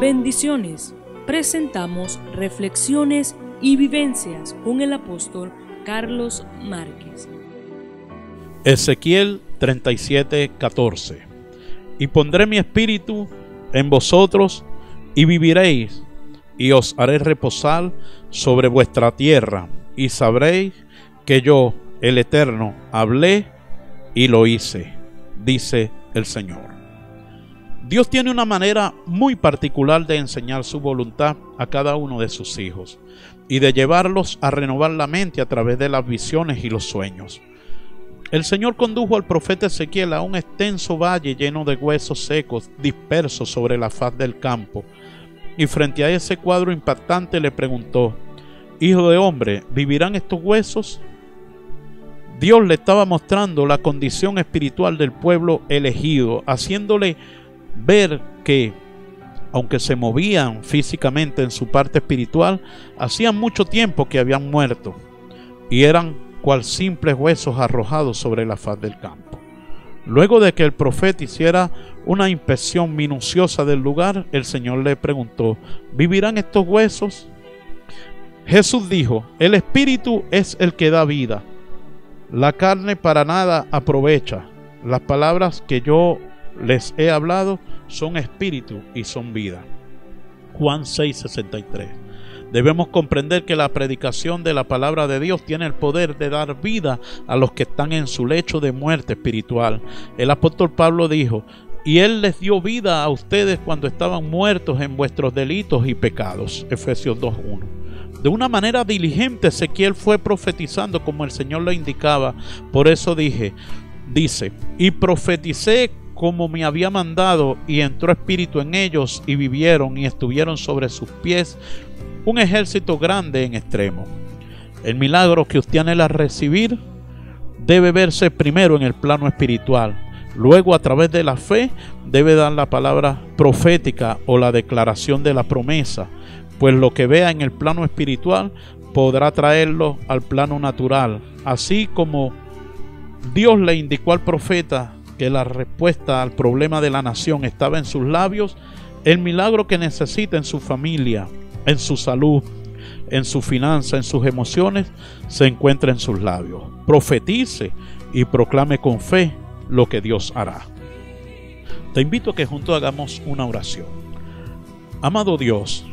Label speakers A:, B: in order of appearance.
A: Bendiciones. Presentamos reflexiones y vivencias con el apóstol Carlos Márquez.
B: Ezequiel 37:14. Y pondré mi espíritu en vosotros y viviréis, y os haré reposar sobre vuestra tierra, y sabréis que yo, el Eterno, hablé y lo hice, dice el Señor. Dios tiene una manera muy particular de enseñar su voluntad a cada uno de sus hijos y de llevarlos a renovar la mente a través de las visiones y los sueños. El Señor condujo al profeta Ezequiel a un extenso valle lleno de huesos secos dispersos sobre la faz del campo, y frente a ese cuadro impactante le preguntó: «Hijo de hombre, ¿vivirán estos huesos?». Dios le estaba mostrando la condición espiritual del pueblo elegido, haciéndole ver que, aunque se movían físicamente en su parte espiritual, hacía mucho tiempo que habían muerto y eran cual simples huesos arrojados sobre la faz del campo. Luego de que el profeta hiciera una inspección minuciosa del lugar, el Señor le preguntó: ¿vivirán estos huesos? Jesús dijo: el espíritu es el que da vida, la carne para nada aprovecha. Las palabras que yo les he hablado son espíritu y son vida. Juan 6:63. Debemos comprender que la predicación de la palabra de Dios tiene el poder de dar vida a los que están en su lecho de muerte espiritual. El apóstol Pablo dijo: y Él les dio vida a ustedes cuando estaban muertos en vuestros delitos y pecados. Efesios 2:1. De una manera diligente Ezequiel fue profetizando como el Señor lo indicaba. Por eso dice: y profeticé como me había mandado, y entró espíritu en ellos, y vivieron, y estuvieron sobre sus pies un ejército grande en extremo. El milagro que usted anhela recibir debe verse primero en el plano espiritual. Luego, a través de la fe, debe dar la palabra profética o la declaración de la promesa, pues lo que vea en el plano espiritual podrá traerlo al plano natural. Así como Dios le indicó al profeta que la respuesta al problema de la nación estaba en sus labios, el milagro que necesita en su familia, en su salud, en su finanza, en sus emociones, se encuentra en sus labios. Profetice y proclame con fe lo que Dios hará. Te invito a que juntos hagamos una oración. Amado Dios,